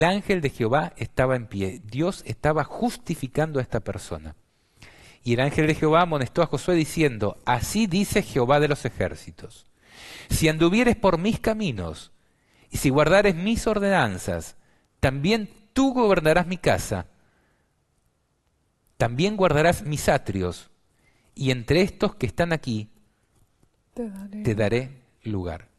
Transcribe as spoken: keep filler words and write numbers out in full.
El ángel de Jehová estaba en pie. Dios estaba justificando a esta persona. Y el ángel de Jehová amonestó a Josué diciendo, así dice Jehová de los ejércitos, si anduvieres por mis caminos, y si guardares mis ordenanzas, también tú gobernarás mi casa, también guardarás mis atrios, y entre estos que están aquí Te daré te daré lugar.